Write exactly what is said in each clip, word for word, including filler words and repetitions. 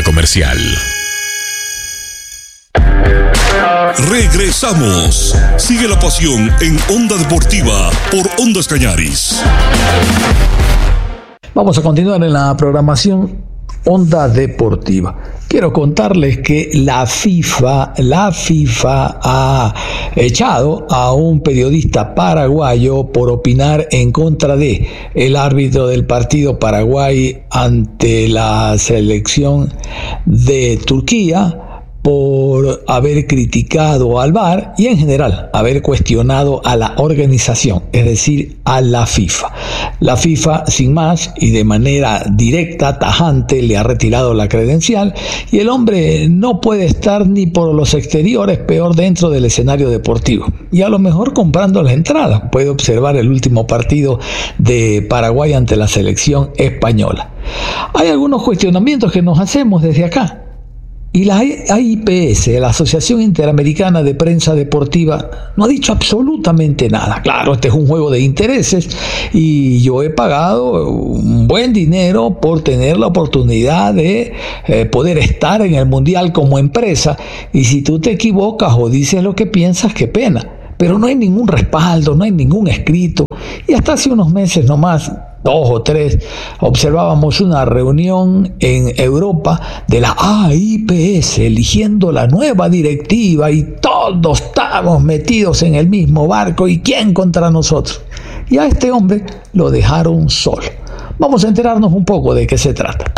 Nada comercial. Regresamos. Sigue la pasión en Onda Deportiva por Ondas Cañaris. Vamos a continuar en la programación Onda Deportiva. Quiero contarles que la FIFA, la FIFA ha echado a un periodista paraguayo por opinar en contra de el árbitro del partido Paraguay ante la selección de Turquía, por haber criticado al V A R y en general haber cuestionado a la organización, es decir, a la FIFA. La FIFA, sin más y de manera directa, tajante, le ha retirado la credencial y el hombre no puede estar ni por los exteriores, peor dentro del escenario deportivo. Y a lo mejor comprando la entrada puede observar el último partido de Paraguay ante la selección española. Hay algunos cuestionamientos que nos hacemos desde acá. Y la A I P S, la Asociación Interamericana de Prensa Deportiva, no ha dicho absolutamente nada. Claro, este es un juego de intereses y yo he pagado un buen dinero por tener la oportunidad de eh, poder estar en el Mundial como empresa. Y si tú te equivocas o dices lo que piensas, qué pena. Pero no hay ningún respaldo, no hay ningún escrito. Y hasta hace unos meses nomás, dos o tres, observábamos una reunión en Europa de la A I P S eligiendo la nueva directiva y todos estábamos metidos en el mismo barco y ¿quién contra nosotros? Y a este hombre lo dejaron solo. Vamos a enterarnos un poco de qué se trata.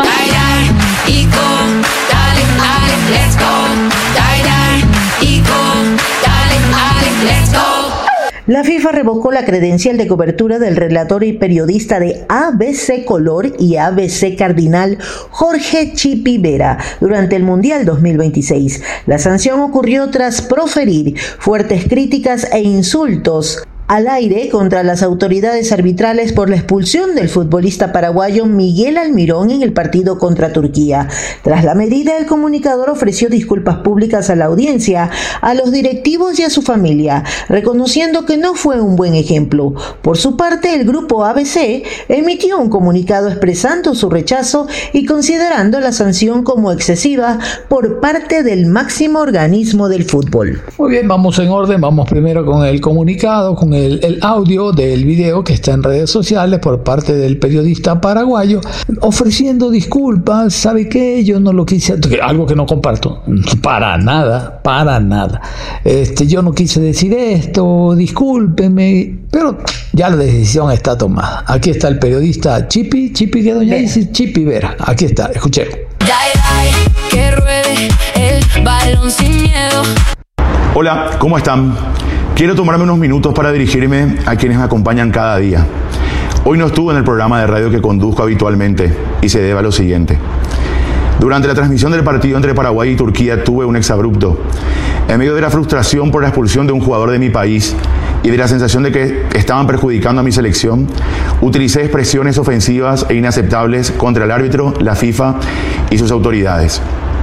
La FIFA revocó la credencial de cobertura del relator y periodista de A B C Color y A B C Cardinal, Jorge Chipi Vera, durante el Mundial dos mil veintiséis. La sanción ocurrió tras proferir fuertes críticas e insultos al aire contra las autoridades arbitrales por la expulsión del futbolista paraguayo Miguel Almirón en el partido contra Turquía. Tras la medida, el comunicador ofreció disculpas públicas a la audiencia, a los directivos y a su familia, reconociendo que no fue un buen ejemplo. Por su parte, el grupo A B C emitió un comunicado expresando su rechazo y considerando la sanción como excesiva por parte del máximo organismo del fútbol. Muy bien, vamos en orden. Vamos primero con el comunicado, con El, el audio del video que está en redes sociales por parte del periodista paraguayo ofreciendo disculpas. ¿Sabe qué? Yo no lo quise, algo que no comparto para nada, para nada. Este, yo no quise decir esto, discúlpeme, pero ya la decisión está tomada. Aquí está el periodista Chipi, Chipi que doña dice, Chipi Vera. Aquí está, escuchemos. Que ruede el balón sin miedo. Hola, ¿cómo están? Quiero tomarme unos minutos para dirigirme a quienes me acompañan cada día. Hoy no estuve en el programa de radio que conduzco habitualmente y se debe a lo siguiente. Durante la transmisión del partido entre Paraguay y Turquía tuve un exabrupto. En medio de la frustración por la expulsión de un jugador de mi país y de la sensación de que estaban perjudicando a mi selección, utilicé expresiones ofensivas e inaceptables contra el árbitro, la FIFA y sus autoridades.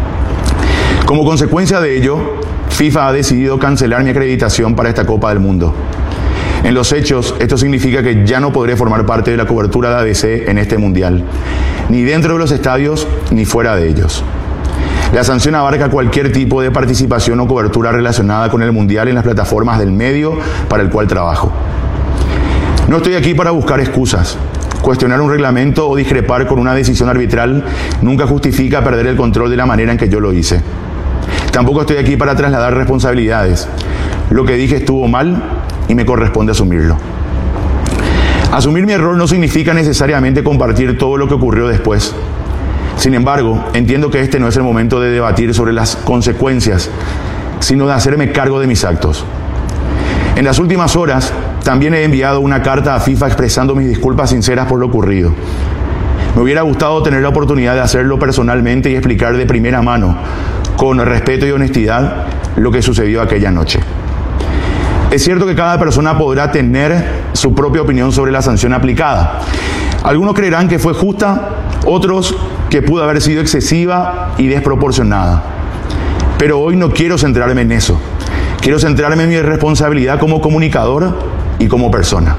Como consecuencia de ello, FIFA ha decidido cancelar mi acreditación para esta Copa del Mundo. En los hechos, esto significa que ya no podré formar parte de la cobertura de A B C en este Mundial, ni dentro de los estadios ni fuera de ellos. La sanción abarca cualquier tipo de participación o cobertura relacionada con el Mundial en las plataformas del medio para el cual trabajo. No estoy aquí para buscar excusas. Cuestionar un reglamento o discrepar con una decisión arbitral nunca justifica perder el control de la manera en que yo lo hice. Tampoco estoy aquí para trasladar responsabilidades. Lo que dije estuvo mal y me corresponde asumirlo. Asumir mi error no significa necesariamente compartir todo lo que ocurrió después. Sin embargo, entiendo que este no es el momento de debatir sobre las consecuencias, sino de hacerme cargo de mis actos. En las últimas horas, también he enviado una carta a FIFA expresando mis disculpas sinceras por lo ocurrido. Me hubiera gustado tener la oportunidad de hacerlo personalmente y explicar de primera mano, con respeto y honestidad, lo que sucedió aquella noche. Es cierto que cada persona podrá tener su propia opinión sobre la sanción aplicada. Algunos creerán que fue justa, otros que pudo haber sido excesiva y desproporcionada. Pero hoy no quiero centrarme en eso. Quiero centrarme en mi responsabilidad como comunicador y como persona.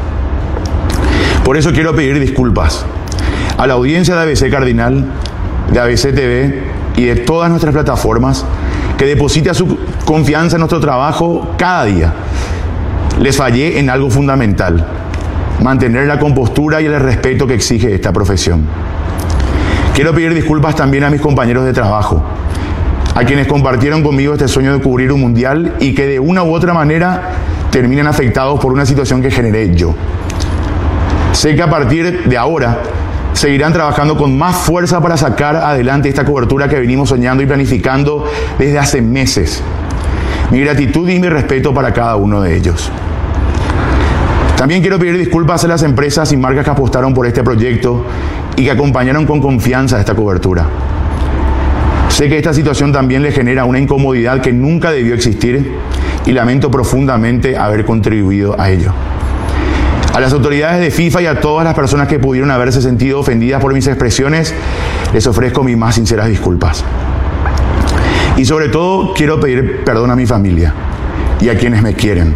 Por eso quiero pedir disculpas a la audiencia de A B C Cardinal, de A B C T V y de todas nuestras plataformas que deposita su confianza en nuestro trabajo cada día. Les fallé en algo fundamental: mantener la compostura y el respeto que exige esta profesión. Quiero pedir disculpas también a mis compañeros de trabajo, a quienes compartieron conmigo este sueño de cubrir un mundial y que de una u otra manera terminan afectados por una situación que generé yo. Sé que a partir de ahora seguirán trabajando con más fuerza para sacar adelante esta cobertura que venimos soñando y planificando desde hace meses. Mi gratitud y mi respeto para cada uno de ellos. También quiero pedir disculpas a las empresas y marcas que apostaron por este proyecto y que acompañaron con confianza esta cobertura. Sé que esta situación también le genera una incomodidad que nunca debió existir y lamento profundamente haber contribuido a ello. A las autoridades de FIFA y a todas las personas que pudieron haberse sentido ofendidas por mis expresiones, les ofrezco mis más sinceras disculpas. Y sobre todo, quiero pedir perdón a mi familia y a quienes me quieren.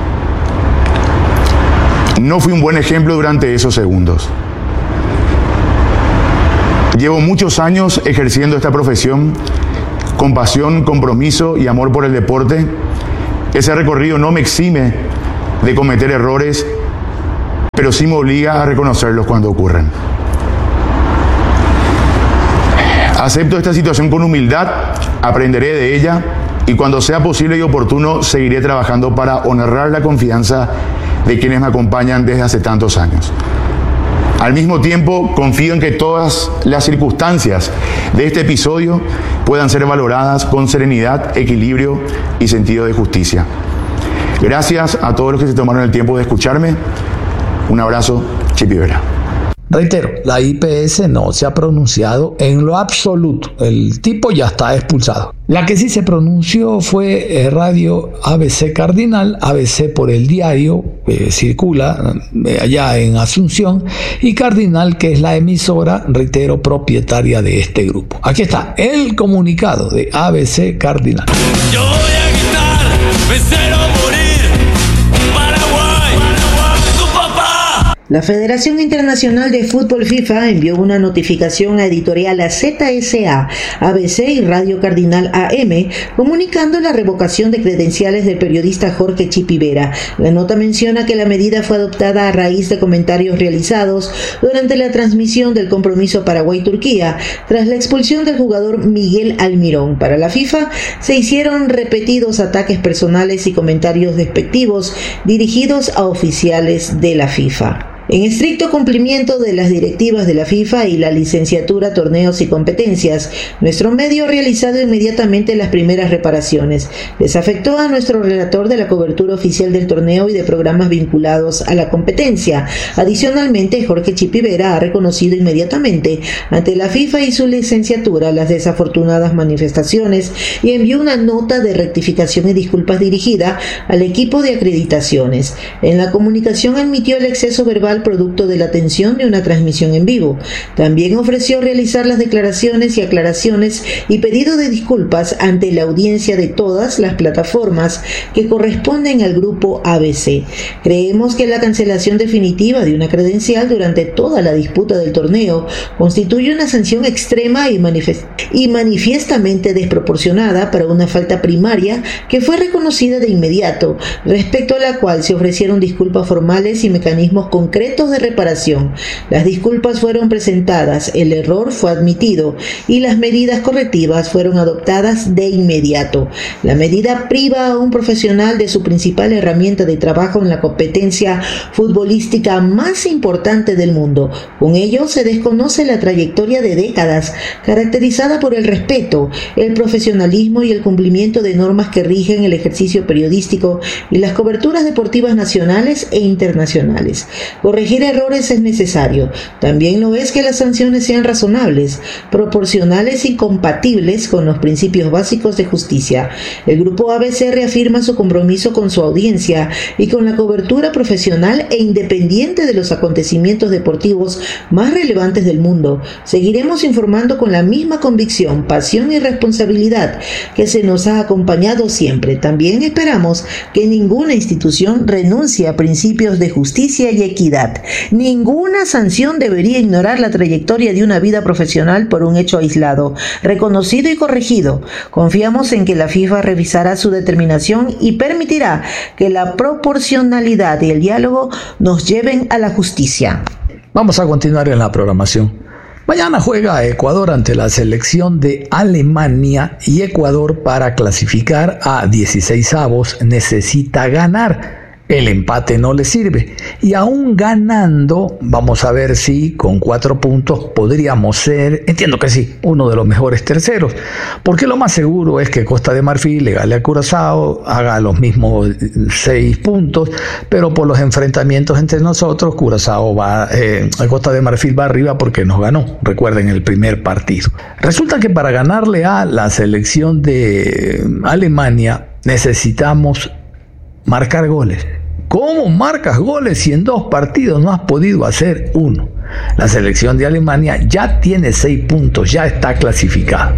No fui un buen ejemplo durante esos segundos. Llevo muchos años ejerciendo esta profesión con pasión, compromiso y amor por el deporte. Ese recorrido no me exime de cometer errores, pero sí me obliga a reconocerlos cuando ocurren. Acepto esta situación con humildad, aprenderé de ella y cuando sea posible y oportuno seguiré trabajando para honrar la confianza de quienes me acompañan desde hace tantos años. Al mismo tiempo, confío en que todas las circunstancias de este episodio puedan ser valoradas con serenidad, equilibrio y sentido de justicia. Gracias a todos los que se tomaron el tiempo de escucharme. Un abrazo, Chipi Vera. Reitero, la I P S no se ha pronunciado en lo absoluto. El tipo ya está expulsado. La que sí se pronunció fue eh, Radio A B C Cardinal, A B C por el diario, eh, circula eh, allá en Asunción, y Cardinal, que es la emisora, reitero, propietaria de este grupo. Aquí está el comunicado de A B C Cardinal. Yo voy a gritar, vencer o morir, Paraguay, Paraguay, tu papá. La Federación Internacional de Fútbol FIFA envió una notificación a Editorial A Z S A, A B C y Radio Cardinal A M comunicando la revocación de credenciales del periodista Jorge Chipi Vera. La nota menciona que la medida fue adoptada a raíz de comentarios realizados durante la transmisión del compromiso Paraguay-Turquía tras la expulsión del jugador Miguel Almirón. Para la FIFA se hicieron repetidos ataques personales y comentarios despectivos dirigidos a oficiales de la FIFA. En estricto cumplimiento de las directivas de la FIFA y la licenciatura Torneos y Competencias, nuestro medio ha realizado inmediatamente las primeras reparaciones. Les afectó a nuestro relator de la cobertura oficial del torneo y de programas vinculados a la competencia. Adicionalmente, Jorge Chipi Vera ha reconocido inmediatamente ante la FIFA y su licenciatura las desafortunadas manifestaciones y envió una nota de rectificación y disculpas dirigida al equipo de acreditaciones. En la comunicación admitió el exceso verbal producto de la tensión de una transmisión en vivo. También ofreció realizar las declaraciones y aclaraciones y pedido de disculpas ante la audiencia de todas las plataformas que corresponden al grupo A B C. Creemos que la cancelación definitiva de una credencial durante toda la disputa del torneo constituye una sanción extrema y, manifest- y manifiestamente desproporcionada para una falta primaria que fue reconocida de inmediato, respecto a la cual se ofrecieron disculpas formales y mecanismos concretos de reparación. Las disculpas fueron presentadas, el error fue admitido y las medidas correctivas fueron adoptadas de inmediato. La medida priva a un profesional de su principal herramienta de trabajo en la competencia futbolística más importante del mundo. Con ello se desconoce la trayectoria de décadas caracterizada por el respeto, el profesionalismo y el cumplimiento de normas que rigen el ejercicio periodístico y las coberturas deportivas nacionales e internacionales. Corregir errores es necesario. También lo es que las sanciones sean razonables, proporcionales y compatibles con los principios básicos de justicia. El Grupo A B C reafirma su compromiso con su audiencia y con la cobertura profesional e independiente de los acontecimientos deportivos más relevantes del mundo. Seguiremos informando con la misma convicción, pasión y responsabilidad que se nos ha acompañado siempre. También esperamos que ninguna institución renuncie a principios de justicia y equidad. realidad. Ninguna sanción debería ignorar la trayectoria de una vida profesional por un hecho aislado, reconocido y corregido. Confiamos en que la FIFA revisará su determinación y permitirá que la proporcionalidad y el diálogo nos lleven a la justicia. Vamos a continuar en la programación. Mañana juega Ecuador ante la selección de Alemania y Ecuador, para clasificar a dieciseisavos, necesita ganar. El empate no le sirve, y aún ganando, vamos a ver si con cuatro puntos podríamos ser, entiendo que sí, uno de los mejores terceros, porque lo más seguro es que Costa de Marfil le gane a Curazao, haga los mismos seis puntos, pero por los enfrentamientos entre nosotros, Curazao va, eh, Costa de Marfil va arriba porque nos ganó, recuerden, el primer partido. Resulta que para ganarle a la selección de Alemania necesitamos marcar goles. ¿Cómo marcas goles si en dos partidos no has podido hacer uno? La selección de Alemania ya tiene seis puntos, ya está clasificada.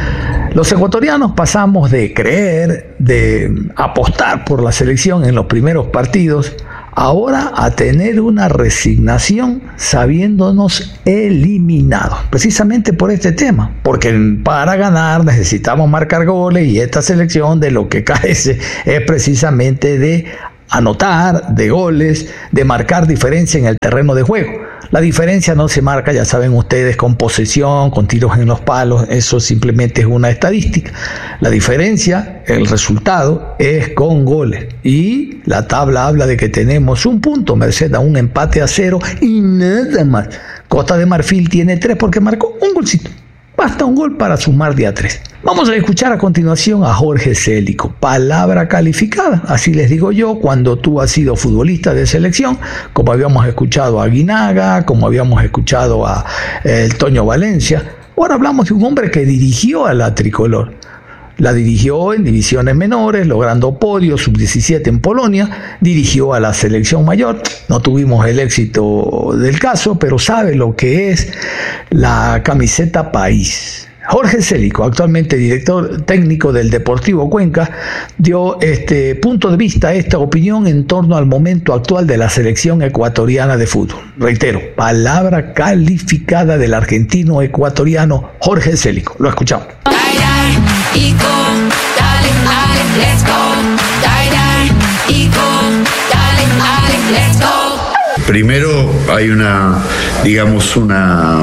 Los ecuatorianos pasamos de creer, de apostar por la selección en los primeros partidos, ahora a tener una resignación sabiéndonos eliminados, precisamente por este tema, porque para ganar necesitamos marcar goles, y esta selección de lo que carece es precisamente de anotar, de goles, de marcar diferencia en el terreno de juego. La diferencia no se marca, ya saben ustedes, con posesión, con tiros en los palos, eso simplemente es una estadística. La diferencia, el resultado, es con goles. Y la tabla habla de que tenemos un punto, merced a un empate a cero y nada más. Costa de Marfil tiene tres porque marcó un golcito. Basta un gol para sumar de a tres. Vamos a escuchar a continuación a Jorge Célico, palabra calificada, así les digo yo, cuando tú has sido futbolista de selección, como habíamos escuchado a Guinaga, como habíamos escuchado a eh, el Toño Valencia. Ahora hablamos de un hombre que dirigió a la tricolor. La dirigió en divisiones menores, logrando podio sub diecisiete en Polonia, dirigió a la selección mayor, no tuvimos el éxito del caso, pero sabe lo que es la camiseta país. Jorge Célico, actualmente director técnico del Deportivo Cuenca, dio este punto de vista, esta opinión en torno al momento actual de la selección ecuatoriana de fútbol. Reitero, palabra calificada del argentino ecuatoriano Jorge Célico. Lo escuchamos. Y go, dale, dale, let's go. Dale, y go, dale, dale, let's go. Primero hay una, digamos, una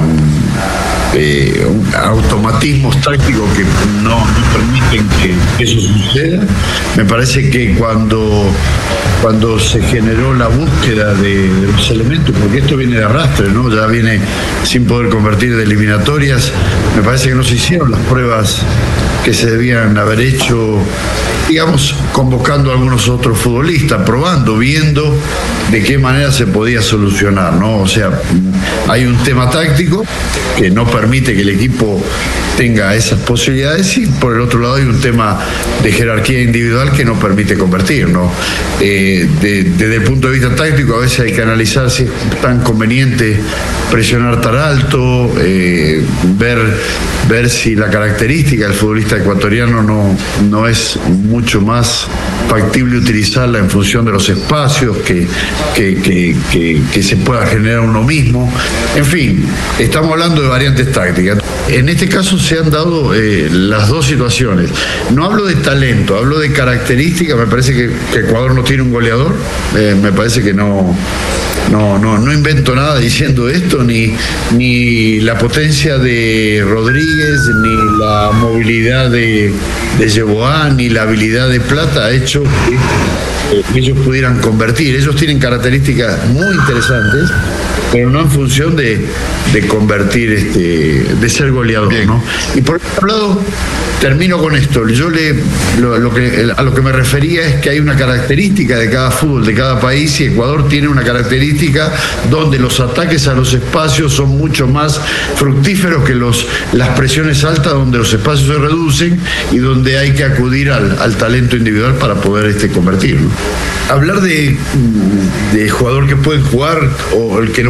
eh, un automatismos tácticos que no, no permiten que eso suceda. Me parece que cuando cuando se generó la búsqueda de, de los elementos, porque esto viene de arrastre, ¿no? Ya viene sin poder convertir de eliminatorias, me parece que no se hicieron las pruebas que se debían haber hecho, digamos, convocando a algunos otros futbolistas, probando, viendo de qué manera se podía solucionar, ¿no? O sea, hay un tema táctico que no permite que el equipo tenga esas posibilidades, y por el otro lado hay un tema de jerarquía individual que no permite convertir, ¿no? Eh, de, desde el punto de vista táctico, a veces hay que analizar si es tan conveniente presionar tan alto, eh, ver, ver si la característica del futbolista ecuatoriano no, no es mucho más factible utilizarla en función de los espacios que, que, que, que, que se pueda generar uno mismo. En fin, estamos hablando de variantes tácticas. En este caso se han dado eh, las dos situaciones. No hablo de talento, hablo de características. Me parece que, que Ecuador no tiene un goleador. Eh, me parece que no... No, no, no invento nada diciendo esto, ni, ni la potencia de Rodríguez, ni la movilidad de, de Yeboah, ni la habilidad de Plata ha hecho que eh, ellos pudieran convertir. Ellos tienen características muy interesantes, pero no en función de, de convertir, este, de ser goleador, ¿no? Y por otro lado, termino con esto. Yo le, lo, lo que, a lo que me refería es que hay una característica de cada fútbol, de cada país, y Ecuador tiene una característica donde los ataques a los espacios son mucho más fructíferos que los, las presiones altas, donde los espacios se reducen y donde hay que acudir al, al talento individual para poder este, convertirlo. Hablar de, de jugador que puede jugar o el que no puede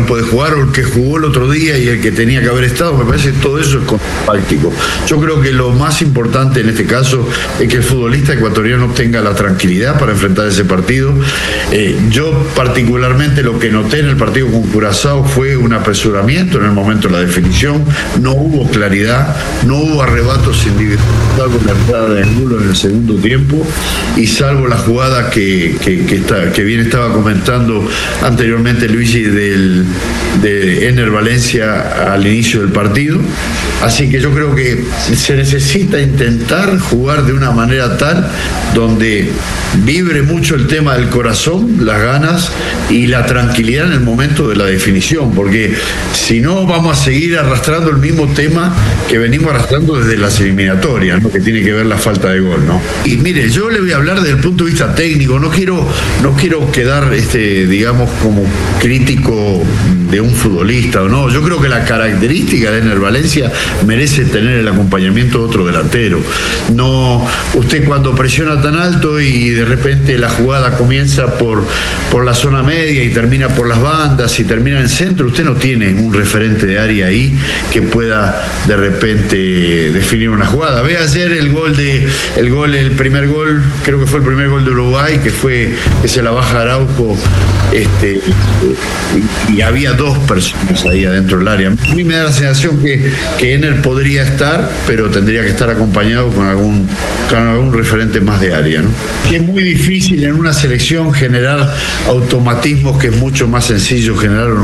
puede jugar, o el que jugó el otro día y el que tenía que haber estado. Me parece que todo eso es práctico. Yo creo que lo más importante en este caso es que el futbolista ecuatoriano tenga la tranquilidad para enfrentar ese partido. Eh, yo particularmente lo que noté en el partido con Curazao fue un apresuramiento en el momento de la definición, no hubo claridad, no hubo arrebatos individuales, salvo la entrada de Angulo en el segundo tiempo y salvo la jugada que, que, que, está, que bien estaba comentando anteriormente Luigi del, de Ener Valencia al inicio del partido. Así que yo creo que se necesita intentar jugar de una manera tal donde vibre mucho el tema del corazón, las ganas y la tranquilidad en el momento de la definición, porque si no vamos a seguir arrastrando el mismo tema que venimos arrastrando desde las eliminatorias, ¿no? Que tiene que ver la falta de gol, ¿no? Y mire, yo le voy a hablar desde el punto de vista técnico, no quiero, no quiero quedar, este, digamos, como crítico de un futbolista o no. Yo creo que la característica de Ener Valencia merece tener el acompañamiento de otro delantero. No, usted cuando presiona tan alto y de repente la jugada comienza por, por la zona media y termina por las bandas y termina en el centro, usted no tiene un referente de área ahí que pueda de repente definir una jugada. Ve ayer el gol de el gol, el primer gol, creo que fue el primer gol de Uruguay, que fue que se la baja Araujo, este, y, y había dos personas ahí adentro del área. A mí me da la sensación que, que Ener podría estar, pero tendría que estar acompañado con algún, con algún referente más de área, ¿no? Que es muy difícil en una selección generar automatismos, que es mucho más sencillo generar